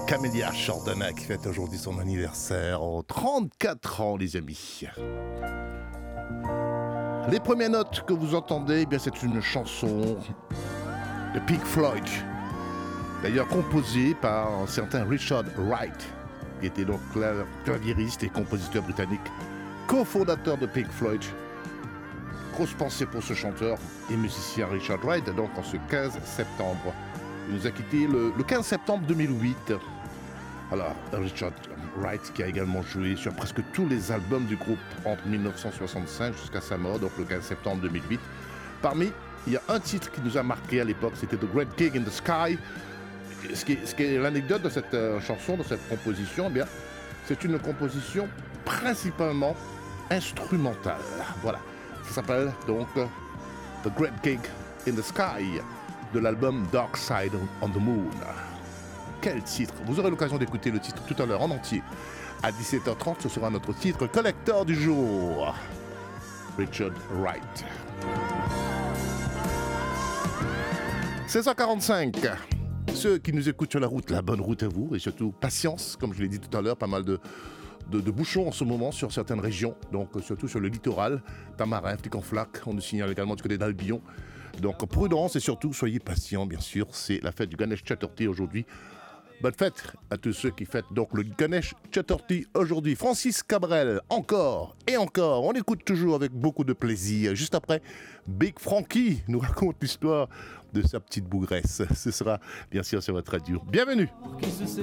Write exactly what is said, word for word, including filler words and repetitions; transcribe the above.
Camélia Jordana qui fête aujourd'hui son anniversaire aux trente-quatre ans, les amis. Les premières notes que vous entendez, eh bien, c'est une chanson de Pink Floyd, d'ailleurs composée par un certain Richard Wright, qui était donc claviériste et compositeur britannique, cofondateur de Pink Floyd. Grosse pensée pour ce chanteur et musicien Richard Wright, donc en ce quinze septembre. Il nous a quitté le, le quinze septembre deux mille huit. Alors, Richard Wright qui a également joué sur presque tous les albums du groupe entre dix-neuf cent soixante-cinq jusqu'à sa mort, donc le quinze septembre deux mille huit. Parmi, il y a un titre qui nous a marqué à l'époque, c'était The Great Gig in the Sky. Ce qui est, ce qui est l'anecdote de cette euh, chanson, de cette composition, eh bien, c'est une composition principalement instrumentale. Voilà, ça s'appelle donc euh, The Great Gig in the Sky de l'album Dark Side on the Moon. Quel titre! Vous aurez l'occasion d'écouter le titre tout à l'heure en entier. À dix-sept heures trente, ce sera notre titre collector du jour. Richard Wright. seize heures quarante-cinq. Ceux qui nous écoutent sur la route, la bonne route à vous. Et surtout, patience, comme je l'ai dit tout à l'heure, pas mal de, de, de bouchons en ce moment sur certaines régions. Donc, surtout sur le littoral. Tamarin, Flic-en-Flac. On nous signale également du côté d'Albion. Donc, prudence et surtout, soyez patients, bien sûr. C'est la fête du Ganesh Chaturthi aujourd'hui. Bonne fête à tous ceux qui fêtent donc le Ganesh Chaturthi aujourd'hui. Francis Cabrel, encore et encore. On écoute toujours avec beaucoup de plaisir. Juste après, Big Frankie nous raconte l'histoire de sa petite bougresse. Ce sera bien sûr sur votre radio. Bienvenue.